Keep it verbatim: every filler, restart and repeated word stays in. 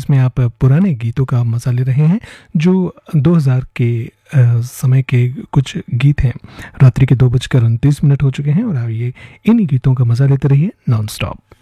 जिसमें आप पुराने गीतों का मज़ा ले रहे हैं, जो दो हज़ार के अ, समय के कुछ गीत हैं। रात्रि के दो बजकर उनतीस मिनट हो चुके हैं और आइए इन्हीं गीतों का मज़ा लेते रहिए नॉन स्टॉप।